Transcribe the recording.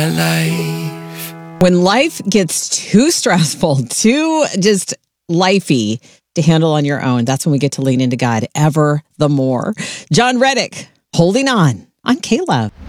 my life. When life gets too stressful, too just lifey to handle on your own, that's when we get to lean into God ever the more. John Reddick, Holding On K-Love.